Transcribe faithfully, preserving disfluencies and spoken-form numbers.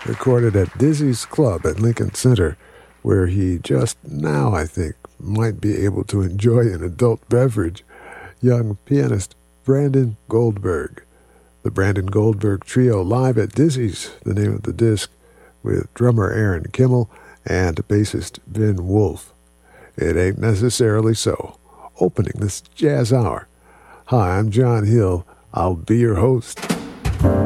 recorded at Dizzy's Club at Lincoln Center, where he just now, I think, might be able to enjoy an adult beverage. Young pianist Brandon Goldberg. The Brandon Goldberg Trio live at Dizzy's, the name of the disc, with drummer Aaron Kimmel and bassist Ben Wolf. It Ain't Necessarily So, opening this Jazz Hour. Hi, I'm John Hill. I'll be your host.